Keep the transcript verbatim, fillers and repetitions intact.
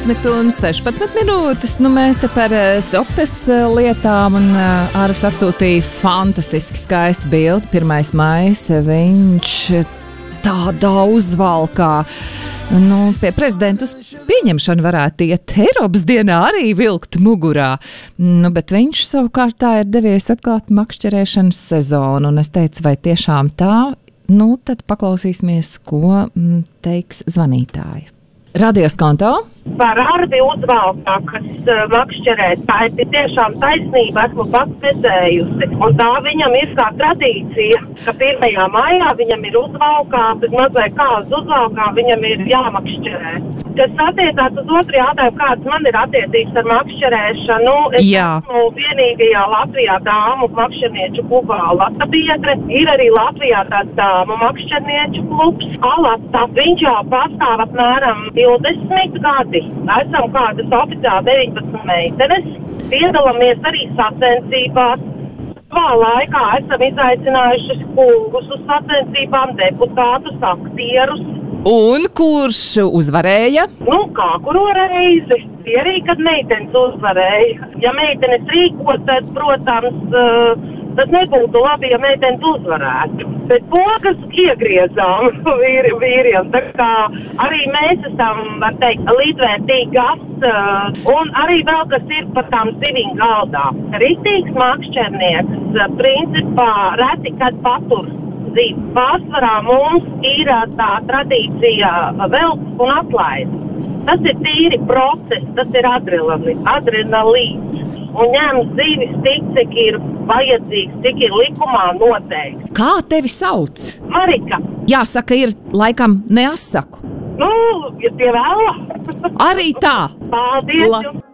septiņpadsmit un sešpadsmit minūtes. Nu, mēs te par copes lietām, un Ārvis atsūtīja fantastiski skaistu bildi. Pirmais maijs, viņš tādā uzvalkā. Nu, pie prezidenta uz pieņemšanu varētu iet Eiropas dienā arī vilkt mugurā. Nu, bet viņš savukārt tā ir devies atklāt makšķerēšanas sezonu. Un es teicu, vai tiešām tā? Nu, tad paklausīsimies, ko teiks zvanītāji. Radios konto. Par Arvi uzvalkā, kas uh, makšķerē, tā ir tiešām taisnība, esmu pats redzējusi. Un tā viņam ir kā tradīcija, ka pirmajā maijā viņam ir uzvalkā, bet mazliet kā uz uzvalkām viņam ir jāmakšķerē. Kas attiecās uz otru jautājumu, kāds man ir attiecības ar makšķerēšanu, es Jā. esmu vienīgajā Latvijā dāmu makšķernieču klubā Alata biedre. Ir arī Latvijā tāds dāmu makšķernieču klubs Alata. Viņš jau pastāv apmēram divdesmit gadi. Esam kādas oficiāli deviņpadsmit meitenes, piedalāmies arī sacensībās. Savā laikā esam izaicinājuši kungus uz sacensībām, deputātus, aktierus. Un kurš uzvarēja? Nu, kā kuro reizi. Arī, kad meitenes uzvarēja. Ja meitenes rīko, tad, protams, tas nebūtu labi, ja meitenes uzvarētu. Bet pogas iegriezām vīri, vīriem. Tā kā arī mēs esam, var teikt, līdzvērtīgi gasts. Un arī vēl, kas ir par tām zivīm galdā. Ritīgs makšķernieks, principā, reti, kad patur zivu. Pārsvarā mums ir tā tradīcija velks un atlaid. Tas ir tīri process, tas ir adrenalīns. Un ņem zivis tik, cik ir vajadzīgs, cik ir likumā noteikti. Kā tevi sauc? Marika. Jāsaka, ir laikam neasaku. Nu, ja pie vēla. Arī tā. Paldies La... jums.